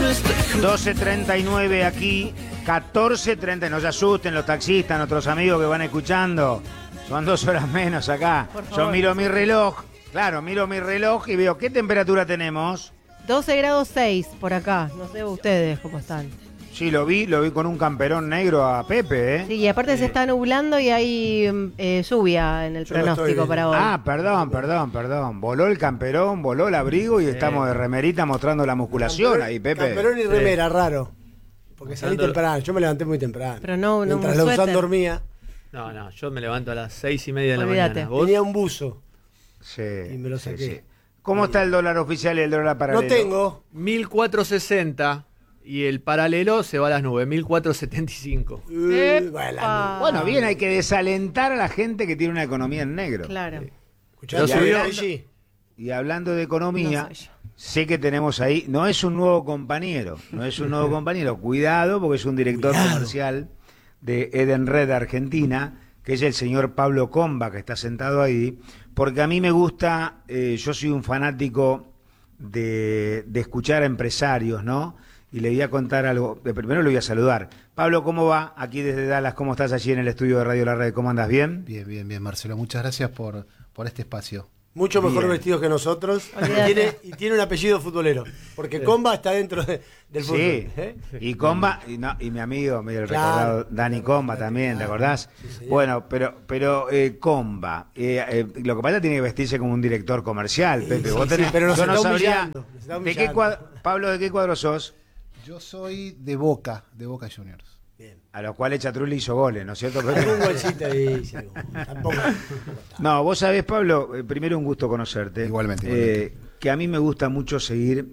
12:39 aquí, 14:30. No se asusten los taxistas, nuestros amigos que van escuchando. Son 2 horas menos acá. Yo miro mi reloj. Claro, miro mi reloj y veo qué temperatura tenemos. 12 grados 6 por acá. No sé ustedes cómo están. Sí, lo vi con un camperón negro a Pepe, ¿eh? Sí, y aparte se está nublando y hay lluvia en el pronóstico para hoy. Ah, perdón. Voló el camperón, voló el abrigo y estamos de remerita mostrando la musculación ahí, Pepe. Camperón y remera, raro. Porque salí temprano, yo me levanté muy temprano. Pero no mientras un Lausanne suéter. dormía. No, yo me levanto a las 6:30 de la Olvídate. mañana. ¿Vos? Tenía un buzo Sí, y me lo saqué. sí. ¿Cómo está el dólar oficial y el dólar paralelo? No tengo. 1460 y el paralelo se va a las nubes, 1475. Bueno, bien, hay que desalentar a la gente que tiene una economía en negro. Claro. Escuchá, Y hablando de economía, No soy yo. sé que tenemos ahí, no es un nuevo compañero, cuidado, porque es un director comercial de Edenred Argentina, que es el señor Pablo Comba, que está sentado ahí, porque a mí me gusta, yo soy un fanático de escuchar a empresarios, ¿no? Y le voy a contar algo, primero le voy a saludar. Pablo, ¿cómo va? Aquí desde Dallas, ¿cómo estás allí en el estudio de Radio La Red? ¿Cómo andas? ¿Bien? Bien, Marcelo. Muchas gracias por este espacio. Mucho mejor Bien. vestidos que nosotros. Olvídate. Y tiene un apellido futbolero. Porque Comba está dentro del fútbol. Sí, ¿eh? y Comba, y mi amigo, el Claro. recordado Dani Comba también, ¿te acordás? Sí, señor. Bueno, pero Comba, lo que pasa es que tiene que vestirse como un director comercial, Pepe. sí, Vos tenés, sí, pero nos yo no está sabría, humillando, nos está ¿de qué humillando. cuadro, Pablo, ¿de qué cuadro sos? Yo soy de Boca Juniors. Bien. A los cuales Chatrulli hizo goles, ¿no es cierto, Pepe? Algún golcito ahí. Sí, tampoco. No, vos sabés, Pablo, primero un gusto conocerte. Igualmente. Que a mí me gusta mucho seguir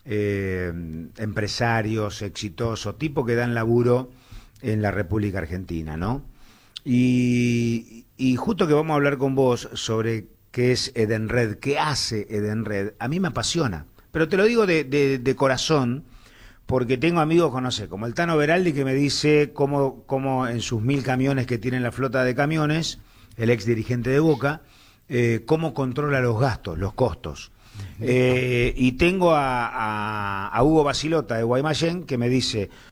empresarios exitosos, tipos que dan laburo en la República Argentina, ¿no? Y justo que vamos a hablar con vos sobre qué es Edenred, qué hace Edenred, a mí me apasiona. Pero te lo digo de corazón, porque tengo amigos, no sé, como el Tano Beraldi, que me dice cómo en sus 1000 camiones que tiene la flota de camiones, el ex dirigente de Boca, cómo controla los gastos, los costos. Y tengo a Hugo Basilota de Guaymallén, que me dice